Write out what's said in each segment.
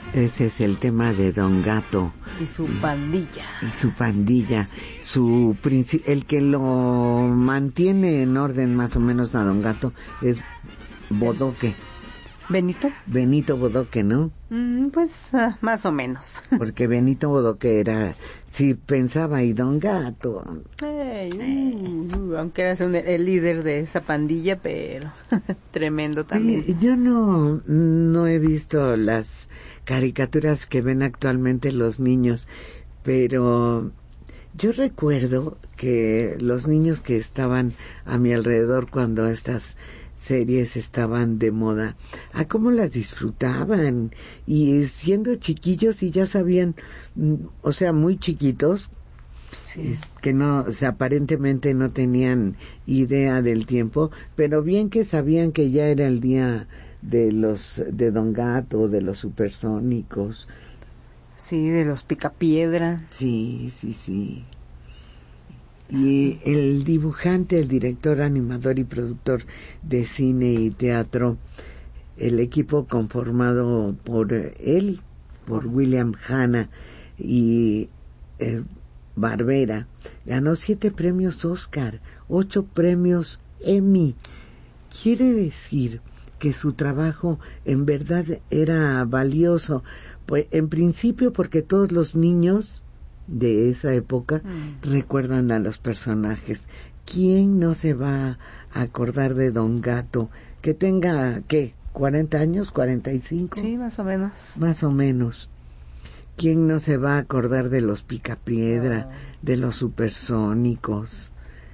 Ese es el tema de Don Gato. Y su pandilla. Y su pandilla. El que lo mantiene en orden más o menos a Don Gato es Bodoque. Benito Bodoque, ¿no? Pues más o menos. Porque Benito Bodoque era, si pensaba, y Don Gato. Aunque era el líder de esa pandilla, pero tremendo también. Yo no he visto las caricaturas que ven actualmente los niños, pero yo recuerdo que los niños que estaban a mi alrededor cuando estas series estaban de moda, a cómo las disfrutaban, y siendo chiquillos y ya sabían, o sea, muy chiquitos, sí, que no, o sea, aparentemente no tenían idea del tiempo, pero bien que sabían que ya era el día de Don Gato, de los supersónicos. Sí, de los Picapiedra. Sí. Y el dibujante, el director, animador y productor de cine y teatro, el equipo conformado por él, por William Hanna y Barbera, ganó 7 premios Oscar, 8 premios Emmy. Quiere decir que su trabajo en verdad era valioso, pues en principio porque todos los niños de esa época recuerdan a los personajes. ¿Quién no se va a acordar de Don Gato? Que tenga, ¿qué? ¿40 años? ¿45? Sí, más o menos. Más o menos. ¿Quién no se va a acordar de los Picapiedra, de los supersónicos?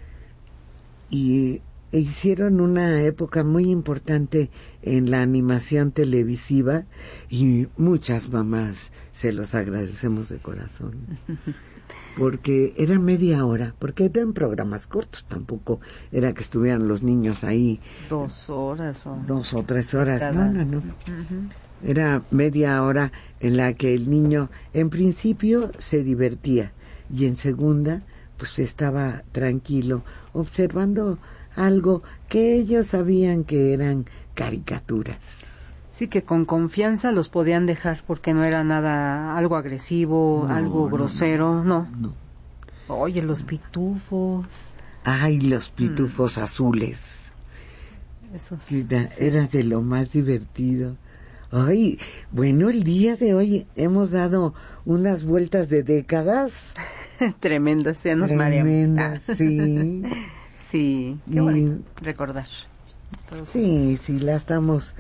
Y hicieron una época muy importante en la animación televisiva, y muchas mamás se los agradecemos de corazón, porque era media hora, porque eran programas cortos, tampoco era que estuvieran los niños ahí 2 horas o 2 o 3 horas, no. Era media hora en la que el niño en principio se divertía, y en segunda pues estaba tranquilo observando algo que ellos sabían que eran caricaturas. Sí, que con confianza los podían dejar porque no era nada, algo agresivo, algo grosero, no. Oye, los pitufos. Ay, los pitufos azules. Esos. Era de lo más divertido. Ay, bueno, el día de hoy hemos dado unas vueltas de décadas. Tremendas, ya nos mareamos. Sí. Sí, qué bonito recordar. Sí, la estamos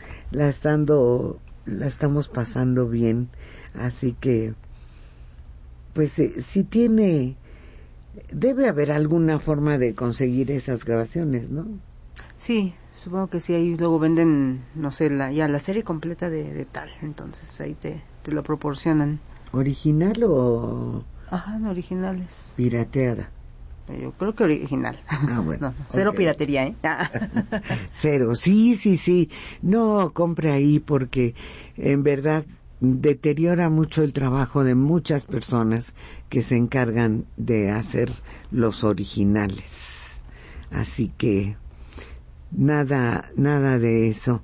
pasando bien, así que pues si debe haber alguna forma de conseguir esas grabaciones, ¿no? Sí, supongo que sí, ahí luego venden, no sé, la serie completa de tal, entonces ahí te lo proporcionan. ¿Original o...? Ajá, no, originales. ¿Pirateada? Yo creo que original. Bueno. No, cero piratería, ¿eh? Cero, sí. No compre ahí porque en verdad deteriora mucho el trabajo de muchas personas que se encargan de hacer los originales. Así que nada de eso.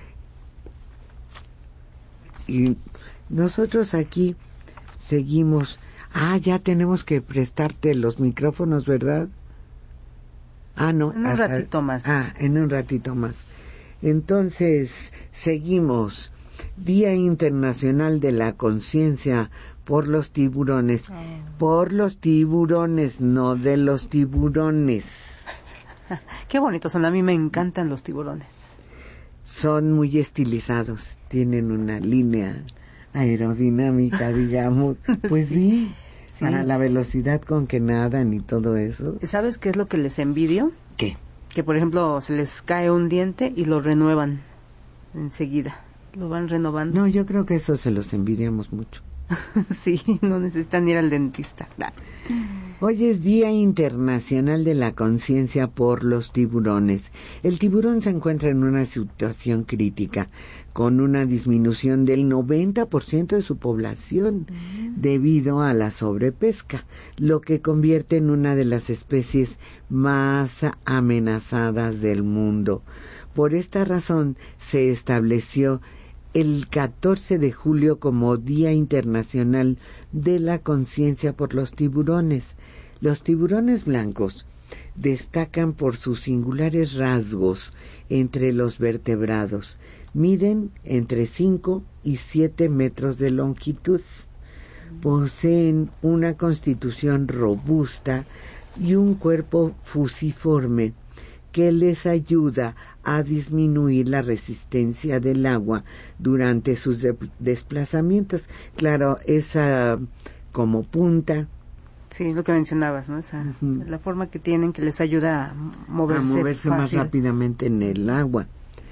Y nosotros aquí seguimos. Ya tenemos que prestarte los micrófonos, ¿verdad? No. En un ratito más. En un ratito más. Entonces, seguimos. Día Internacional de la Conciencia por los tiburones. Por los tiburones, no de los tiburones. Qué bonitos son, a mí me encantan los tiburones. Son muy estilizados, tienen una línea aerodinámica, digamos. Pues sí. Para la velocidad con que nadan y todo eso. ¿Sabes qué es lo que les envidio? ¿Qué? Que, por ejemplo, se les cae un diente y lo renuevan enseguida. Lo van renovando. No, yo creo que eso se los envidiamos mucho. Sí, no necesitan ir al dentista. Hoy es Día Internacional de la Conciencia por los tiburones. El tiburón se encuentra en una situación crítica, con una disminución del 90% de su población debido a la sobrepesca, lo que convierte en una de las especies más amenazadas del mundo. Por esta razón se estableció el 14 de julio como Día Internacional de la Conciencia por los Tiburones. Los tiburones blancos destacan por sus singulares rasgos entre los vertebrados. Miden entre 5 y 7 metros de longitud. Poseen una constitución robusta y un cuerpo fusiforme que les ayuda a disminuir la resistencia del agua durante sus desplazamientos. Claro, esa como punta. Sí, lo que mencionabas, ¿no? Esa, la forma que tienen que les ayuda a moverse más rápidamente en el agua.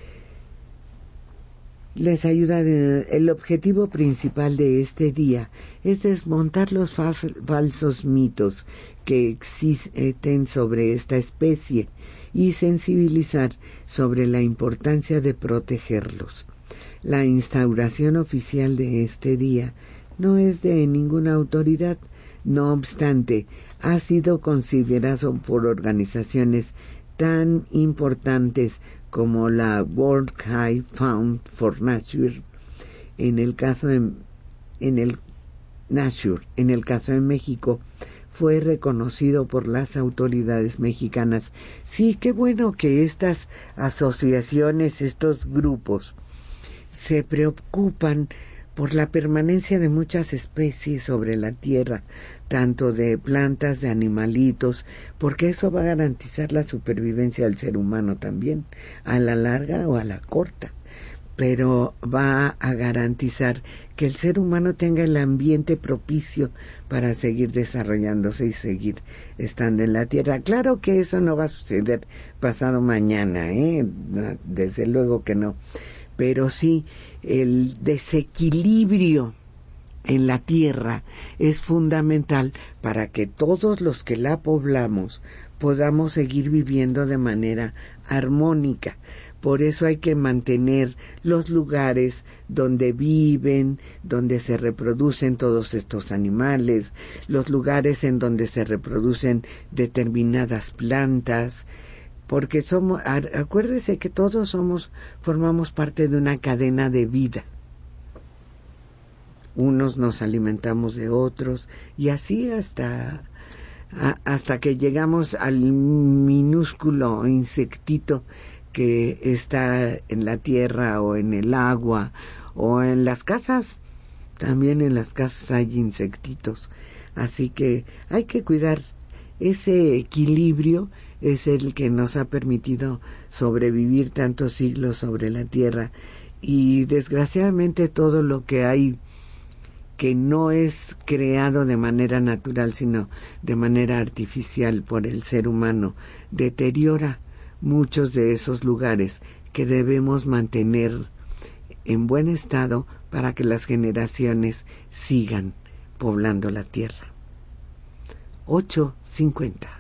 Les ayuda. El objetivo principal de este día es desmontar los falsos mitos que existen sobre esta especie y sensibilizar sobre la importancia de protegerlos. La instauración oficial de este día no es de ninguna autoridad, no obstante, ha sido considerado por organizaciones tan importantes como la World Wide Fund for Nature, en el caso de México, fue reconocido por las autoridades mexicanas. Sí, qué bueno que estas asociaciones, estos grupos, se preocupan por la permanencia de muchas especies sobre la tierra, tanto de plantas, de animalitos, porque eso va a garantizar la supervivencia del ser humano también, a la larga o a la corta, pero va a garantizar que el ser humano tenga el ambiente propicio para seguir desarrollándose y seguir estando en la tierra. Claro que eso no va a suceder pasado mañana, desde luego que no, pero sí el desequilibrio en la tierra es fundamental para que todos los que la poblamos podamos seguir viviendo de manera armónica. Por eso hay que mantener los lugares donde viven, donde se reproducen todos estos animales, los lugares en donde se reproducen determinadas plantas, porque acuérdese que todos formamos parte de una cadena de vida. Unos nos alimentamos de otros y así hasta que llegamos al minúsculo insectito que está en la tierra o en el agua o en las casas. También en las casas hay insectitos, así que hay que cuidar. Ese equilibrio es el que nos ha permitido sobrevivir tantos siglos sobre la tierra, y desgraciadamente todo lo que hay que no es creado de manera natural sino de manera artificial por el ser humano deteriora muchos de esos lugares que debemos mantener en buen estado para que las generaciones sigan poblando la tierra. 8:50